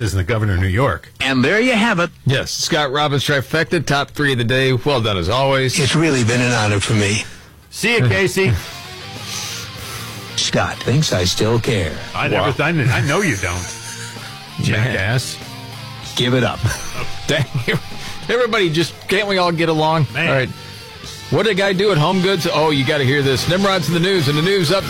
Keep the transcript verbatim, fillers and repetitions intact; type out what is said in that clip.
as the governor of New York. And there you have it. Yes, Scott Robbins trifecta, top three of the day. Well done as always. It's really been an honor for me. See you, Casey. Scott thinks I still care. I never. Th- I know you don't. Jackass. Give it up. Dang. Everybody, just can't we all get along? Man. All right. What did a guy do at Home Goods? Oh, you got to hear this. Nimrod's in the news and the news update.